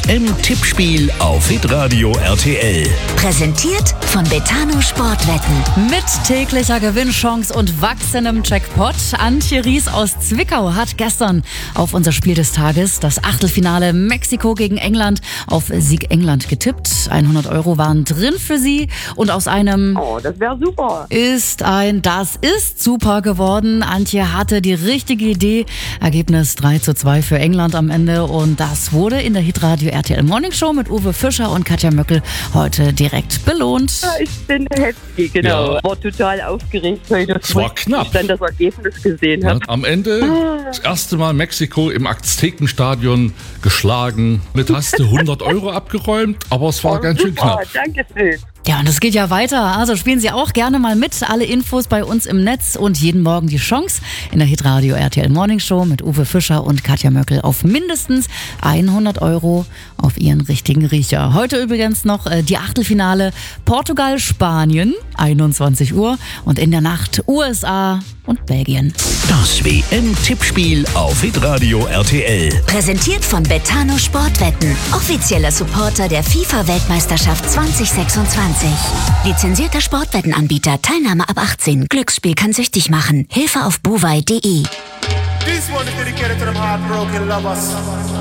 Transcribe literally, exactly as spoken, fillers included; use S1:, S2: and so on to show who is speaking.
S1: M-Tippspiel auf Hitradio R T L.
S2: Präsentiert von Betano Sportwetten.
S3: Mit täglicher Gewinnchance und wachsendem Jackpot. Antje Ries aus Zwickau hat gestern auf unser Spiel des Tages, das Achtelfinale Mexiko gegen England, auf Sieg England getippt. hundert Euro waren drin für sie und aus einem
S4: Oh, das wäre super.
S3: ist ein Das ist super geworden. Antje hatte die richtige Idee. Ergebnis drei zu zwei für England am Ende und das wurde in der Hitradio R T L Morning Show mit Uwe Fischer und Katja Möckel heute direkt belohnt.
S4: Ja, ich bin happy, genau.
S5: Ja.
S4: War total aufgeregt heute.
S5: Es war knapp.
S4: Ich dann das Ergebnis gesehen
S5: Ja,
S4: habe.
S5: am Ende das erste Mal Mexiko im Aztekenstadion geschlagen. Mit hast du hundert Euro abgeräumt, aber es war
S4: Oh,
S5: ganz schön
S4: super,
S5: knapp.
S4: danke schön.
S3: Ja, und es geht ja weiter. Also spielen Sie auch gerne mal mit. Alle Infos bei uns im Netz und jeden Morgen die Chance in der Hitradio R T L Morning Show mit Uwe Fischer und Katja Möckel auf mindestens hundert Euro auf Ihren richtigen Riecher. Heute übrigens noch äh, die Achtelfinale Portugal-Spanien, einundzwanzig Uhr und in der Nacht U S A und Belgien.
S1: Das W M-Tippspiel auf Hitradio R T L.
S2: Präsentiert von Betano Sportwetten. Offizieller Supporter der FIFA-Weltmeisterschaft zwanzig sechsundzwanzig. Lizenzierter Sportwettenanbieter. Teilnahme ab achtzehn. Glücksspiel kann süchtig machen. Hilfe auf buwei punkt de.
S6: This one is dedicated to them heartbroken lovers.